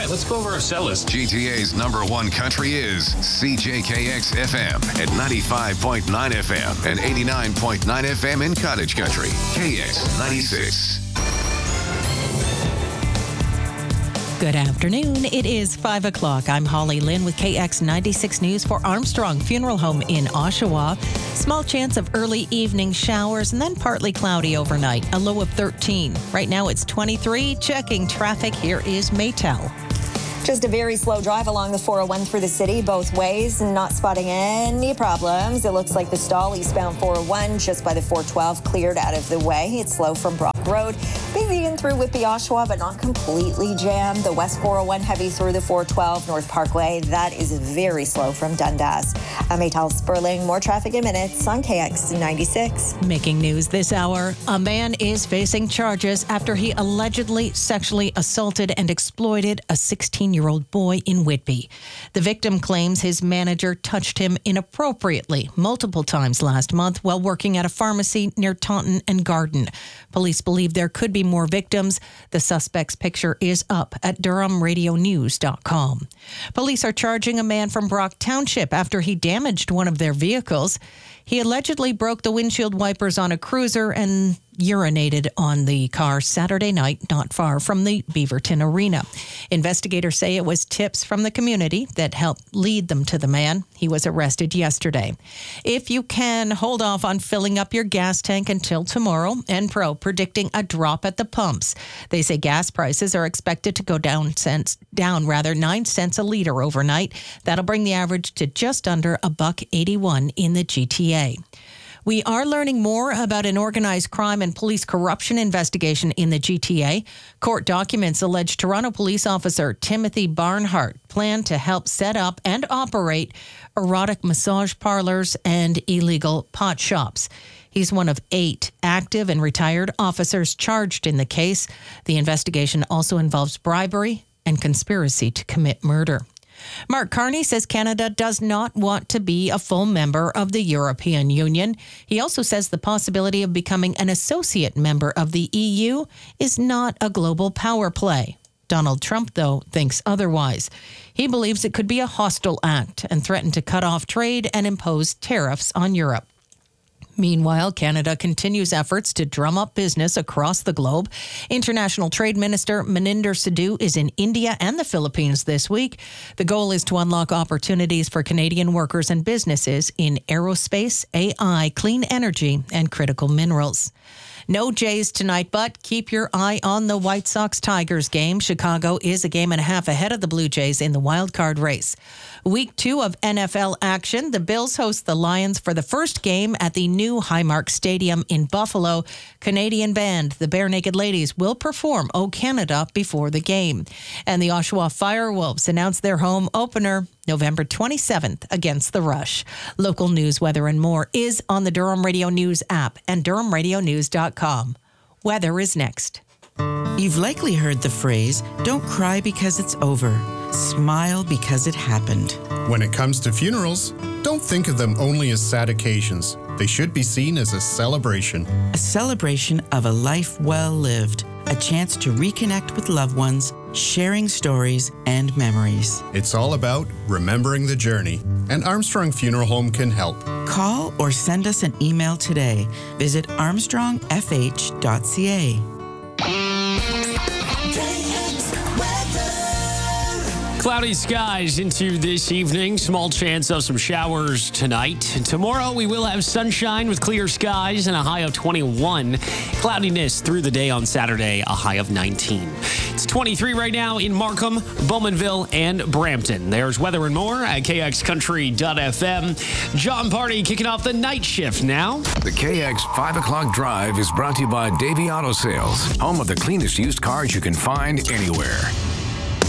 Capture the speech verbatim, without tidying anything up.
right, let's go over our set list. G T A's number one country is C J K X F M at ninety-five point nine F M and eighty-nine point nine F M in Cottage Country. K X ninety-six. Good afternoon. It is five o'clock. I'm Holly Lynn with K X ninety-six News for Armstrong Funeral Home in Oshawa. Small chance of early evening showers and then partly cloudy overnight. A low of thirteen. Right now it's twenty-three. Checking traffic. Here is Maytel. Just a very slow drive along the four oh one through the city both ways, not spotting any problems. It looks like the stall eastbound four oh one just by the four twelve cleared out of the way. It's slow from Brock Road, maybe in through Whitby, Oshawa, but not completely jammed. The west four oh one heavy through the four twelve North Parkway. That is very slow from Dundas. I'm Maytal Sperling. More traffic in minutes on K X ninety-six. Making news this hour. A man is facing charges after he allegedly sexually assaulted and exploited a sixteen-year-old boy in Whitby. The victim claims his manager touched him inappropriately multiple times last month while working at a pharmacy near Taunton and Garden. Police believe there could be more victims. The suspect's picture is up at Durham Radio News dot com. Police are charging a man from Brock Township after he damaged one of their vehicles. He allegedly broke the windshield wipers on a cruiser and urinated on the car Saturday night, not far from the Beaverton Arena. Investigators say it was tips from the community that helped lead them to the man. He was arrested yesterday. If you can, hold off on filling up your gas tank until tomorrow. Enpro predicting a drop at the pumps. They say gas prices are expected to go down cents, down rather nine cents a liter overnight. That'll bring the average to just under a buck eighty-one in the G T A. We are learning more about an organized crime and police corruption investigation in the G T A. Court documents allege Toronto police officer Timothy Barnhart planned to help set up and operate erotic massage parlors and illegal pot shops. He's one of eight active and retired officers charged in the case. The investigation also involves bribery and conspiracy to commit murder. Mark Carney says Canada does not want to be a full member of the European Union. He also says the possibility of becoming an associate member of the E U is not a global power play. Donald Trump, though, thinks otherwise. He believes it could be a hostile act and threaten to cut off trade and impose tariffs on Europe. Meanwhile, Canada continues efforts to drum up business across the globe. International Trade Minister Maninder Sidhu is in India and the Philippines this week. The goal is to unlock opportunities for Canadian workers and businesses in aerospace, A I, clean energy, and critical minerals. No Jays tonight, but keep your eye on the White Sox-Tigers game. Chicago is a game and a half ahead of the Blue Jays in the wild card race. Week two of N F L action. The Bills host the Lions for the first game at the new Highmark Stadium in Buffalo. Canadian band, the Bare Naked Ladies, will perform O Canada before the game. And the Oshawa Firewolves announced their home opener November twenty-seventh against the Rush. Local news, weather, and more is on the Durham Radio News app and Durham Radio News dot com. Weather is next. You've likely heard the phrase, don't cry because it's over. Smile because it happened. When it comes to funerals, don't think of them only as sad occasions. They should be seen as a celebration. A celebration of a life well lived. A chance to reconnect with loved ones, sharing stories and memories. It's all about remembering the journey, and Armstrong Funeral Home can help. Call or send us an email today. Visit armstrong f h dot c a. Cloudy skies into this evening. Small chance of some showers tonight. Tomorrow we will have sunshine with clear skies and a high of twenty-one. Cloudiness through the day on Saturday, a high of nineteen. It's twenty-three right now in Markham, Bowmanville, and Brampton. There's weather and more at K X Country dot F M. John Party kicking off the night shift now. The K X five o'clock Drive is brought to you by Davey Auto Sales, home of the cleanest used cars you can find anywhere.